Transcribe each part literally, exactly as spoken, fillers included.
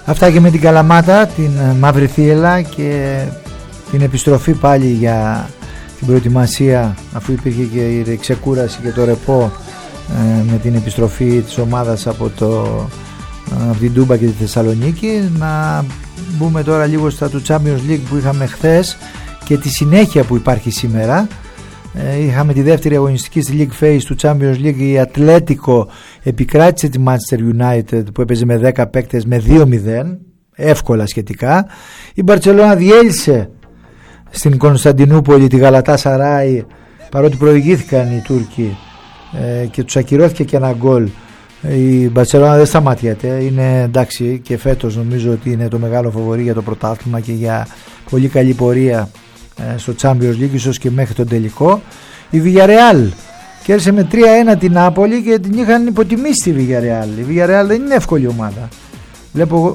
Αυτά και με την Καλαμάτα, την Μαύρη Θύελλα και την επιστροφή πάλι για την προετοιμασία, αφού υπήρχε και η ξεκούραση και το ρεπό με την επιστροφή της ομάδας από, το, από την Τούμπα και τη Θεσσαλονίκη. Να μπούμε τώρα λίγο στα του Champions League που είχαμε χθες και τη συνέχεια που υπάρχει σήμερα. Είχαμε τη δεύτερη αγωνιστική στη League Phase του Champions League. Η Ατλέτικο επικράτησε τη Manchester United που έπαιζε με δέκα παίκτες με δύο μηδέν, εύκολα σχετικά. Η Μπαρτσελόνα διέλυσε στην Κωνσταντινούπολη τη Γαλατάσαράι, παρότι προηγήθηκαν οι Τούρκοι ε, και τους ακυρώθηκε και ένα γκολ. Η Μπαρτσελόνα δεν σταματιέται, είναι εντάξει, και φέτος νομίζω ότι είναι το μεγάλο φαβορί για το πρωτάθλημα και για πολύ καλή πορεία ε, στο Champions League, ίσως και μέχρι τον τελικό. Η Villarreal κέρδισε με τρία ένα την Νάπολη και την είχαν υποτιμήσει τη Villarreal. Η Villarreal δεν είναι εύκολη ομάδα. Βλέπω,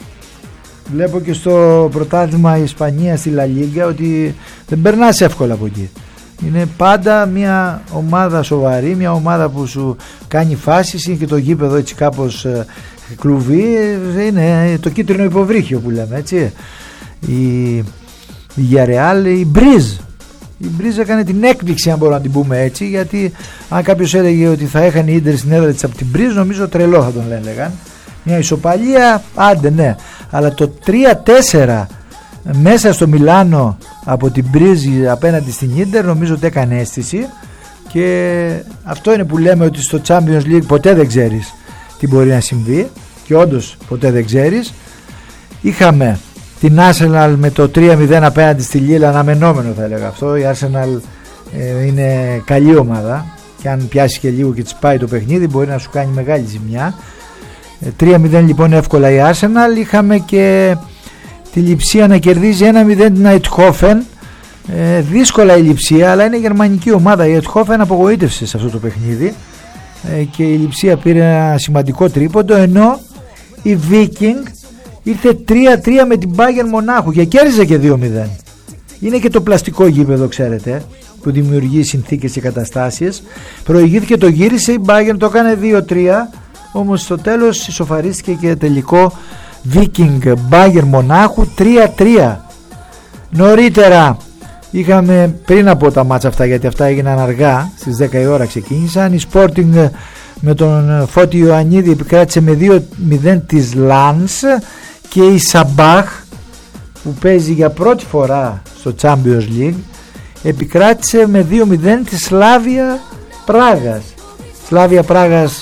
βλέπω και στο πρωτάθλημα η Ισπανία στη La Liga ότι δεν περνάς εύκολα από εκεί. Είναι πάντα μια ομάδα σοβαρή, μια ομάδα που σου κάνει φάσεις. Είναι και το γήπεδο έτσι κάπως ε, κλουβί, είναι το κίτρινο υποβρύχιο που λέμε, έτσι. Η Villarreal, η Μπρίζ η Μπρίζ έκανε την έκπληξη, αν μπορούμε να την πούμε έτσι, γιατί αν κάποιος έλεγε ότι θα έχανε η Ίντερ στην έδρα της από την Μπρίζ, νομίζω τρελό θα τον έλεγαν. Μια ισοπαλία, άντε ναι, αλλά το τρία τέσσερα μέσα στο Μιλάνο από την Μπρίζ απέναντι στην Ίντερ νομίζω ότι έκανε αίσθηση. Και αυτό είναι που λέμε ότι στο Champions League ποτέ δεν ξέρεις τι μπορεί να συμβεί, και όντως ποτέ δεν ξέρεις. Είχαμε την Arsenal με το τρία μηδέν απέναντι στη Lille, αναμενόμενο θα έλεγα αυτό. Η Arsenal ε, είναι καλή ομάδα και αν πιάσει και λίγο και της πάει το παιχνίδι μπορεί να σου κάνει μεγάλη ζημιά. ε, τρία μηδέν λοιπόν εύκολα η Arsenal. Είχαμε και τη Λειψία να κερδίζει ένα μηδέν την Eindhoven. Ε, δύσκολα η Λειψία, αλλά είναι γερμανική ομάδα. Η Eindhoven απογοήτευσε σε αυτό το παιχνίδι ε, και η Λειψία πήρε ένα σημαντικό τρίποντο, ενώ η Viking ήρθε τρία τρία με την Bayern Μονάχου και κέρδιζε και δύο μηδέn. Είναι και το πλαστικό γήπεδο, ξέρετε, που δημιουργεί συνθήκες και καταστάσεις. Προηγήθηκε, το γύρισε, η Bayern το έκανε δύο τρία, όμως στο τέλος ισοφαρίστηκε και τελικό Viking Bayern Μονάχου τρία τρία. Νωρίτερα είχαμε, πριν από τα μάτσα αυτά, γιατί αυτά έγιναν αργά, στις δέκα η ώρα ξεκίνησαν, η Sporting με τον Φώτη Ιωαννίδη επικράτησε με δύο μηδέν της Lens, και η Σαμπάχ που παίζει για πρώτη φορά στο Champions League επικράτησε με δύο μηδέν τη Σλάβια Πράγας. Σλάβια Πράγας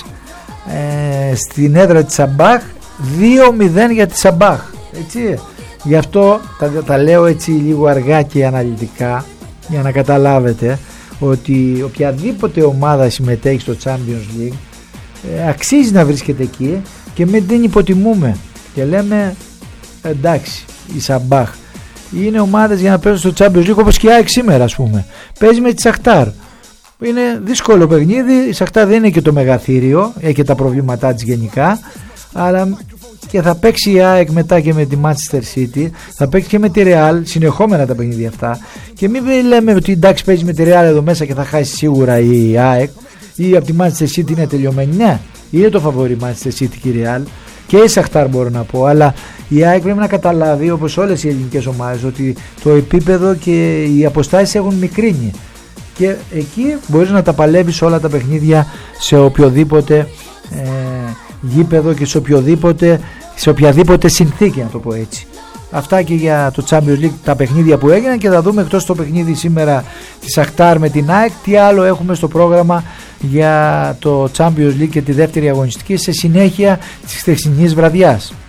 ε, στην έδρα της Σαμπάχ, δύο μηδέν για τη Σαμπάχ, έτσι. Γι' αυτό τα, τα λέω έτσι λίγο αργά και αναλυτικά, για να καταλάβετε ότι οποιαδήποτε ομάδα συμμετέχει στο Champions League ε, αξίζει να βρίσκεται εκεί και μην την υποτιμούμε και λέμε εντάξει, η Σαμπάχ είναι ομάδες για να παίζουν στο Champions League, όπως και η ΑΕΚ σήμερα, ας πούμε παίζει με τη Σαχτάρ. Είναι δύσκολο παιχνίδι, η Σαχτάρ δεν είναι και το μεγαθύριο, έχει και τα προβλήματά της γενικά, αλλά και θα παίξει η ΑΕΚ μετά και με τη Manchester City, θα παίξει και με τη Real, συνεχόμενα τα παιχνίδια αυτά, και μην λέμε ότι εντάξει παίζει με τη Real εδώ μέσα και θα χάσει σίγουρα η ΑΕΚ, ή από τη Manchester City είναι τελειωμένη. Ναι, είναι το φαβορί η Manchester City και η Real και η Σαχτάρ μπορώ να πω, αλλά η ΑΕΚ πρέπει να καταλάβει, όπως όλες οι ελληνικές ομάδες, ότι το επίπεδο και οι αποστάσεις έχουν μικρύνει και εκεί μπορείς να τα παλεύεις όλα τα παιχνίδια σε οποιοδήποτε ε, γήπεδο και σε οποιοδήποτε, σε οποιαδήποτε συνθήκη, να το πω έτσι. Αυτά και για το Champions League, τα παιχνίδια που έγιναν, και θα δούμε εκτός το παιχνίδι σήμερα τη Σαχτάρ με την ΑΕΚ τι άλλο έχουμε στο πρόγραμμα για το Champions League και τη δεύτερη αγωνιστική σε συνέχεια της χθεσινής βραδιάς.